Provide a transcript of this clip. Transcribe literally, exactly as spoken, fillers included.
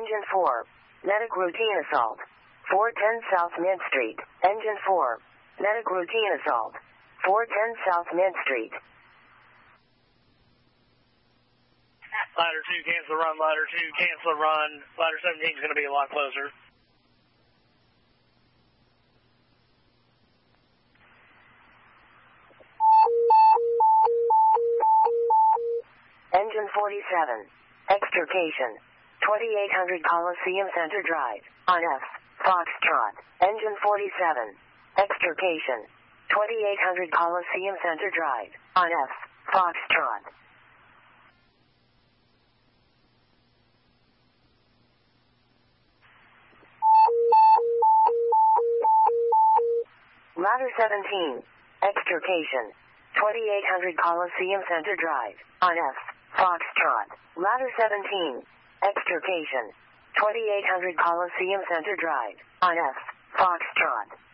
Engine four. Medic routine assault. four ten South Mint Street. Engine four. Medic routine assault. four ten South Mint Street. Ladder two, cancel run. Ladder two, cancel run. Ladder seventeen is going to be a lot closer. Engine forty-seven. Extrication. twenty-eight hundred Coliseum Center Drive. On F. Foxtrot. Engine forty-seven. Extrication. twenty-eight hundred Coliseum Center Drive. On F. Foxtrot. Ladder seventeen. Extrication. twenty-eight hundred Coliseum Center Drive. On F. Foxtrot. Ladder seventeen. Extrication. twenty-eight hundred Coliseum Center Drive. On F. Foxtrot.